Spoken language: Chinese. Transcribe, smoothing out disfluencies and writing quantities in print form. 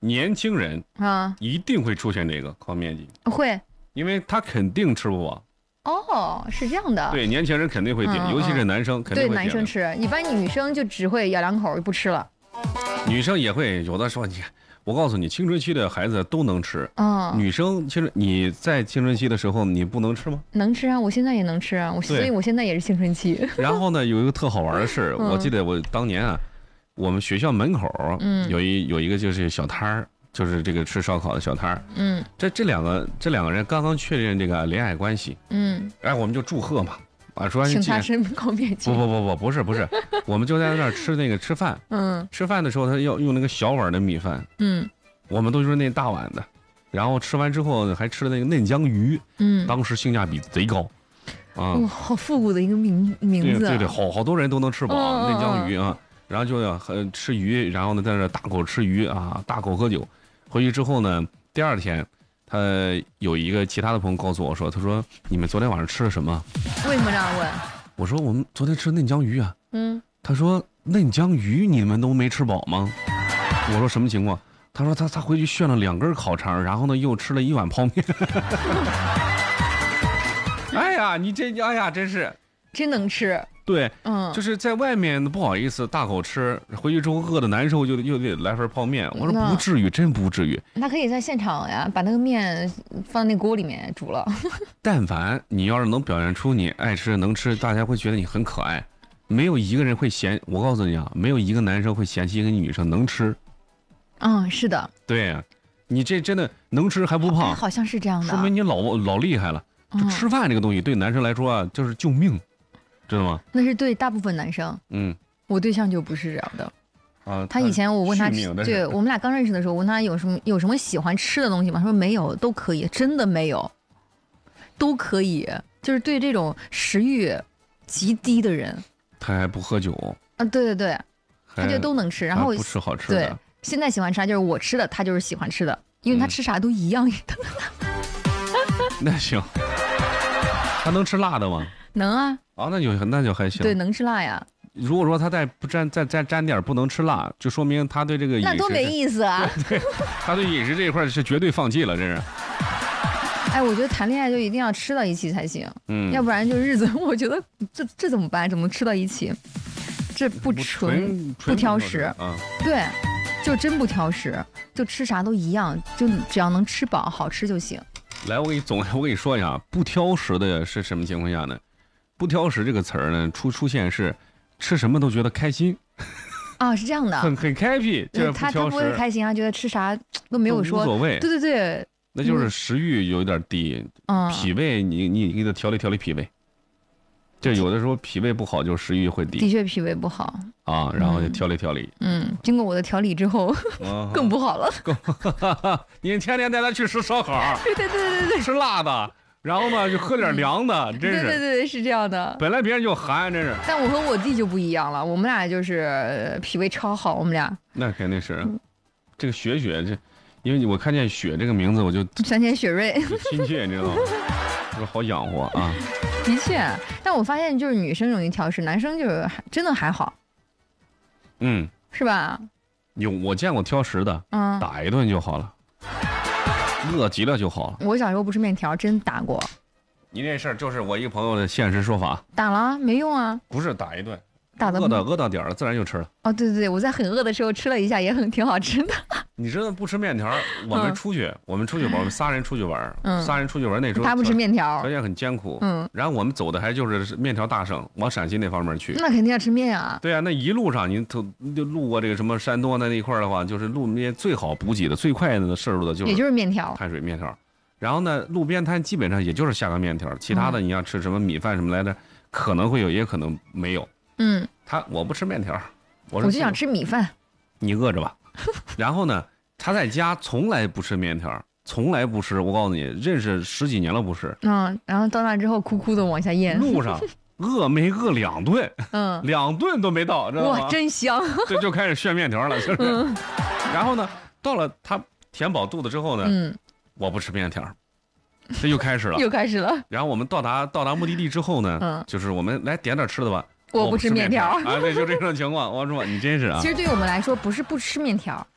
年轻人啊， 一定会出现这个靠面筋， 会。 因为他肯定吃不饱。 哦，是这样的。 对，年轻人肯定会点，尤其是男生肯定会点。 对，男生吃，一般女生就只会咬两口就不吃了。 女生也会，有的时候我告诉你，青春期的孩子都能吃。女生其实你在青春期的时候，你不能吃吗？ 能吃啊，我现在也能吃啊，所以我现在也是青春期。 然后呢，有一个特好玩的事，我记得我当年啊，我们学校门口有一个就是小摊儿。就是这个吃烧烤的小摊儿，这两个人刚刚确认这个恋爱关系，然后我们就祝贺嘛，啊，说请他吃靠面筋。 不是，我们就在那儿吃饭，吃饭的时候他要用那个小碗的米饭，我们都是那大碗的，然后吃完之后还吃了那个嫩江鱼，当时性价比贼高，啊， 哇，好复古的一个名字， 对，好多人都能吃饱嫩江鱼啊，然后就要吃鱼，然后呢在那大口吃鱼啊，大口喝酒。回去之后呢，第二天，他有一个其他的朋友告诉我说，他说你们昨天晚上吃了什么？ 为什么这样问？ 我说我们昨天吃嫩江鱼啊。他说嫩江鱼你们都没吃饱吗？我说什么情况？他说他回去炫了2根烤肠，然后呢又吃了1碗泡面。哎呀，你这真是真能吃。 对，就是在外面不好意思大口吃，回去之后饿的难受，又得来份泡面。我说不至于，真不至于。 那可以在现场呀，把那个面放那锅里面煮了。 但凡你要是能表现出你爱吃能吃，大家会觉得你很可爱。没有一个人会我告诉你啊，没有一个男生会嫌弃一个女生能吃。 是的。 对呀，你这真的能吃还不胖， 好像是这样的， 说明你老厉害了。就吃饭这个东西对男生来说啊，就是救命。知道吗？ 那是对大部分男生。我对象就不是这样的。 啊， 他以前我问他，对我们俩刚认识的时候，我问他有什么喜欢吃的东西吗？他说没有，都可以，真的没有，都可以。就是对这种食欲极低的人， 他还不喝酒啊？对，他就都能吃，然后不吃好吃的。 对，现在喜欢吃啥就是我吃的，他就是喜欢吃的，因为他吃啥都一样的。 那行，他能吃辣的吗？ 能啊。 那就还行。 对，能吃辣呀。 如果说他再沾点不能吃辣，就说明他对这个饮食那多没意思啊！ 对，他对饮食这一块是绝对放弃了，真是。 哎，我觉得谈恋爱就一定要吃到一起才行，要不然就日子，我觉得这怎么办？怎么吃到一起？这不挑食啊？ 对，就真不挑食，就吃啥都一样，就只要能吃饱，好吃就行。 来，我跟你说一下，不挑食的是什么情况下呢？不挑食这个词儿呢，出现是吃什么都觉得开心啊，是这样的， 很开辟。 他不会开心啊，觉得吃啥都没有说无所谓。 对， 那就是食欲有点低，脾胃你给他调理脾胃。这有的时候脾胃不好，就食欲会低。 的确脾胃不好啊，然后就调理。 经过我的调理之后，更不好了。 你天天带他去吃烧烤， 对， 吃辣的。然后呢，就喝点凉的，真是。 对，是这样的。 本来别人就寒，真是。 但我和我弟就不一样了，我们俩就是脾胃超好，我们俩。 那肯定是，这个雪这，因为我看见雪这个名字，我就想起雪瑞， 亲切，你知道吗？说好养活啊。 的确，但我发现就是女生容易挑食，男生就是真的还好。是吧？ 我见过挑食的，打一顿就好了。饿极了就好了。 我小时候不吃面条，真打过。 你那事儿就是我一个朋友的现实说法。 打了没用啊？ 不是打一顿， 打的饿到点儿了，自然就吃了。 哦，对，我在很饿的时候吃了一下，也挺好吃的。 你知道不吃面条，我们出去玩，我们仨人出去玩，那时候他不吃面条， 条件很艰苦。然后我们走的还就是面条大省，往陕西那方面去。 那肯定要吃面啊。 对啊，那一路上你就路过这个什么山东那一块的话，就是路面最好补给的、最快的摄入的也就是面条、 碳水面条。然后呢，路边摊基本上也就是下个面条，其他的你要吃什么米饭什么来着，可能会有，也可能没有。我不吃面条，我就想吃米饭。 你饿着吧。然后呢，他在家从来不吃面条，从来不吃。我告诉你，认识10几年了不吃。 然后到那之后哭哭的往下咽。 路上没饿2顿，2顿都没到，知道吗？ 哇，真香！ 这就开始炫面条了，是不是？然后呢，到了他填饱肚子之后呢，我不吃面条，这又开始了，然后我们到达目的地之后呢，就是我们来点点吃的吧。 我不吃面条啊，对，就这种情况。我说你真是啊。 其实对于我们来说，不是不吃面条，